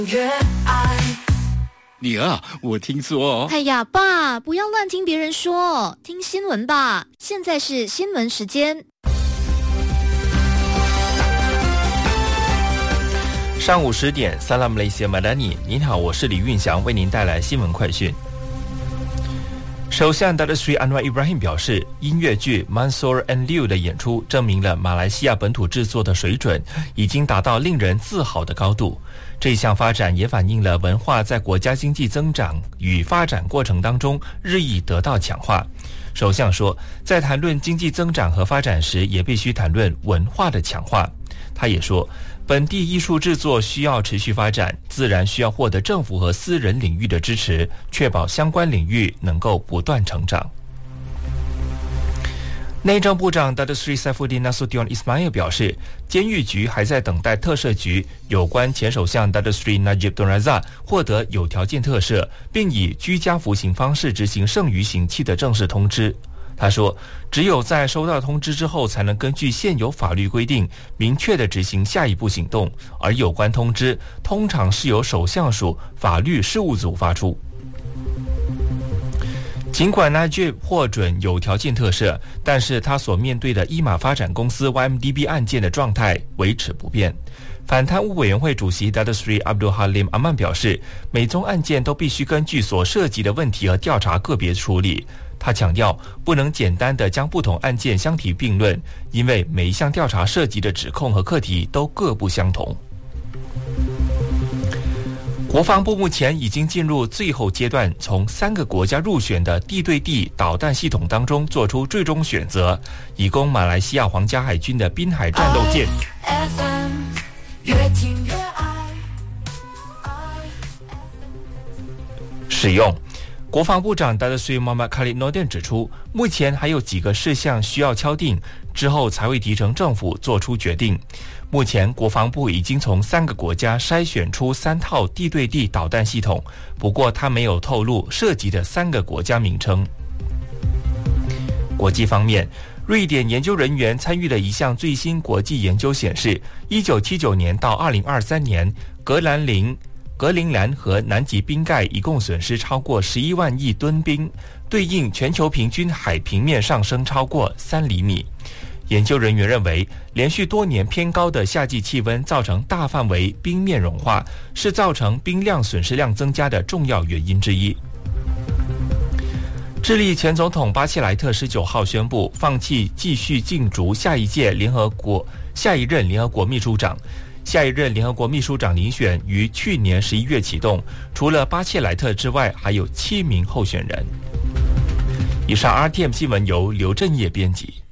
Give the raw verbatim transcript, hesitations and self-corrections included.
女儿，我听说…… 哎呀，爸，不要乱听别人说，听新闻吧。现在是新闻时间。 上午十点 ，Salam Malaysia Madani， 您好，我是李运祥，为您带来新闻快讯。首相 Datuk Seri Anwar Ibrahim 表示，音乐剧 Mansoor and Liu 的演出证明了马来西亚本土制作的水准已经达到令人自豪的高度。这项发展也反映了文化在国家经济增长与发展过程当中日益得到强化。首相说，在谈论经济增长和发展时，也必须谈论文化的强化。他也说，本地艺术制作需要持续发展，自然需要获得政府和私人领域的支持，确保相关领域能够不断成长。内政部长 Datuk Seri Saifuddin Nasution Ismail 表示，监狱局还在等待特赦局有关前首相 Datuk Seri Najib Tun Razak 获得有条件特赦，并以居家服刑方式执行剩余刑期的正式通知。他说，只有在收到通知之后，才能根据现有法律规定明确地执行下一步行动，而有关通知通常是由首相署法律事务组发出。尽管 Najib 获准有条件特赦，但是他所面对的伊马发展公司 Y M D B 案件的状态维持不变。反贪污委员会主席 Datuk Seri Abdul Halim Aman 表示，每宗案件都必须根据所涉及的问题和调查个别处理。他强调，不能简单地将不同案件相提并论，因为每一项调查涉及的指控和课题都各不相同。国防部目前已经进入最后阶段，从三个国家入选的地对地导弹系统当中做出最终选择，以供马来西亚皇家海军的滨海战斗舰使用。国防部长 Datuk Seri Muhammad Khalid Nordin 指出，目前还有几个事项需要敲定，之后才会提呈政府做出决定。目前国防部已经从三个国家筛选出三套地对地导弹系统，不过他没有透露涉及的三个国家名称。国际方面，瑞典研究人员参与的一项最新国际研究显示，一九七九年到二零二三年，格兰林格陵兰和南极冰盖一共损失超过十一万亿吨冰，对应全球平均海平面上升超过三厘米。研究人员认为，连续多年偏高的夏季气温造成大范围冰面融化，是造成冰量损失量增加的重要原因之一。智利前总统巴切莱特十九号宣布放弃继续竞逐下一届联合国下一任联合国秘书长。下一任联合国秘书长遴选于去年十一月启动，除了巴切莱特之外，还有七名候选人。以上 R T M 新闻由刘振业编辑。